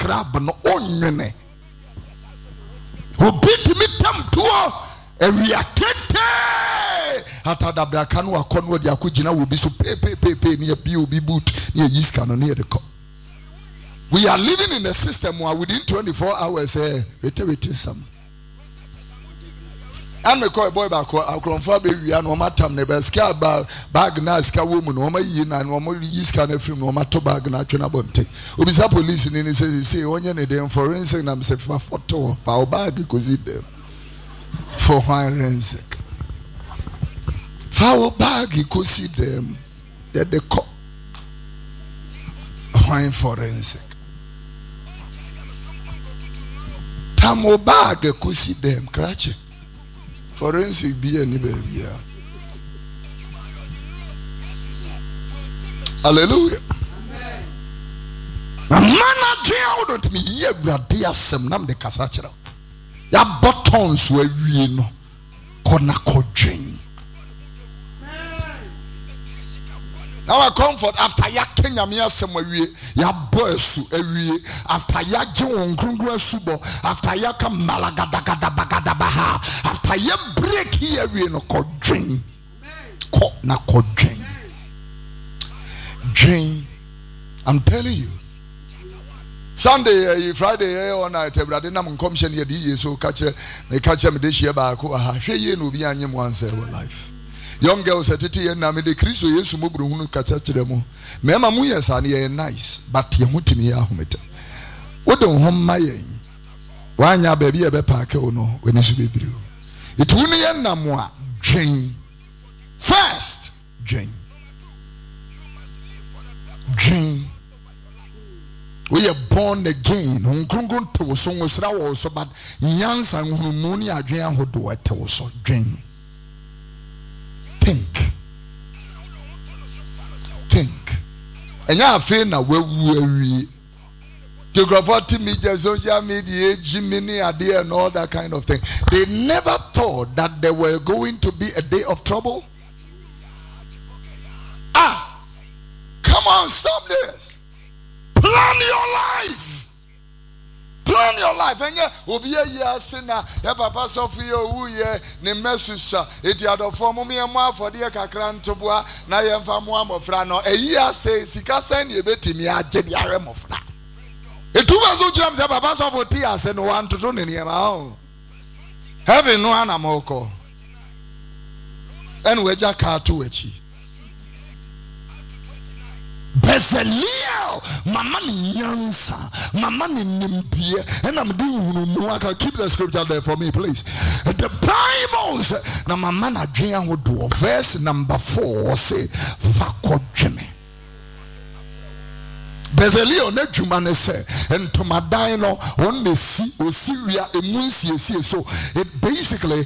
crab no onwene obi timi tam to ewia tete atadabra kan wa kono de akogina wo bi so pe ne bi obi boot ne yiska no ne de ko. We are living in a system where within 24 hours wait some. And me call a boy back akronfa be wi an o matam ne be ska bag na ska wo mu no ma yi na no ma yi ska na film no ma to bag na twena bonte obisa police ni say onye ne dem forensic na me say fa photo fa bag kozi dem for forensic fa bag kozi dem de ko forensic tamo bag kozi dem krache forensic be any baby. Hallelujah. A man don't me ye bradia sem nam de kasachera. Ya buttons were we no kona kojin. Now I comfort after ya Kenya mia sem we ya boys ewie after ya jewon grungru subo after ya ka malagada baha after ya break here we no kojin ko na kojin Jane, I'm telling you. Sunday, Friday, all night, everybody nam commission here. So catch me this year back. She ye no be any one say life. Young girls at it and me the Christ yes to move who catch them. Mema muyas are nice, but ye mutimi ahumeta. What don't home my one ya baby a bepa no when it should be blue. It won't end no more. Jane. First, Jane. Jane. We are born again. Unkrungun to so was also, but Nyans and Humuni are Jane who do it also. Jane. Think. And you are feeling that we geographic media, social media, Jiminy idea, and all that kind of thing. They never thought that there were going to be a day of trouble. Come on, stop this. Plan your life. Plan your life. And yeah, obiya ya sina ya papa Sophia uye ni mesusa eti adofo me mo afode kakra ntobua na ye mfa mo amofra no eya say sika sen ye betimi agye bi are mofra. Etuba so jam say papa Sophia ti ase no wan toto ne ne ma o. Heaven no anamoko. En weja ka to echi. Bezalel, mama ni nyansa, mama ni nimbie, and I'm doing no. I can keep the scripture there for me, please. The Bible says, na mama na dream would do. Verse number 4 say, "Fakojeme." Bezalel ne jumane say, and to my dino on the sea, or Syria, a moon see so. It basically